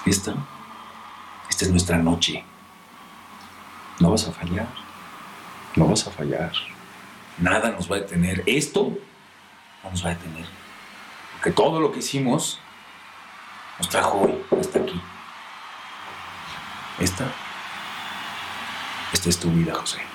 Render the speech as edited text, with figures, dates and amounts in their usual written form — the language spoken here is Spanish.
Esta es nuestra noche. No vas a fallar. No vas a fallar. Nada nos va a detener. Esto no nos va a detener. Porque todo lo que hicimos nos trajo hoy hasta aquí. Esta es tu vida, José.